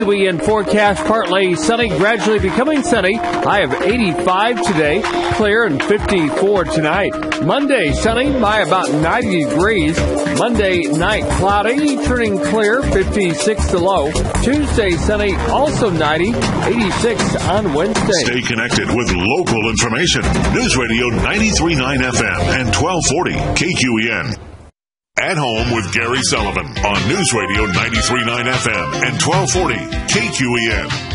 Weekend forecast, partly sunny, gradually becoming sunny. High of 85 today, clear and 54 tonight. Monday, sunny, high about 90 degrees. Monday night, cloudy, turning clear, 56 the low. Tuesday, sunny, also 90, 86 on Wednesday. Stay connected with local information. News Radio 93.9 FM and 1240 KQEN. At Home with Gary Sullivan on News Radio 93.9 FM and 1240 KQEN.